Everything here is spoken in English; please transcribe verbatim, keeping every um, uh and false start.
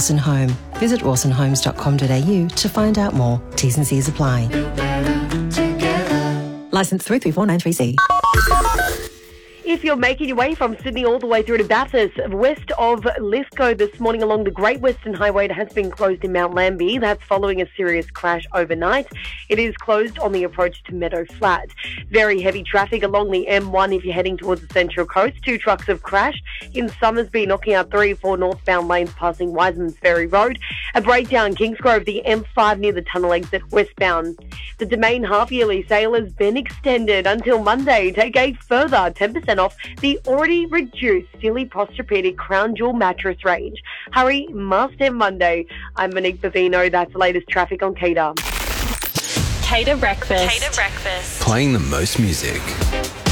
Rawson Home. Visit rawson homes dot com dot a u to find out more. T's and C's apply. Licence three three four nine three C. If you're making your way from Sydney all the way through to Bathurst, west of Lithgow this morning along the Great Western Highway, it has been closed in Mount Lambie. That's following a serious crash overnight. It is closed on the approach to Meadow Flat. Very heavy traffic along the M one if you're heading towards the Central Coast. Two trucks have crashed in Summersby, knocking out three or four northbound lanes passing Wiseman's Ferry Road. A breakdown Kingsgrove, the M five near the tunnel exit westbound. The Domain half-yearly sale has been extended until Monday. Take a further ten percent off the already reduced Sealy Posturepedic Crown Jewel mattress range. Hurry, must have Monday. I'm Monique Bavino. That's the latest traffic on Cater. Cater Breakfast. Cater Breakfast. Playing the most music.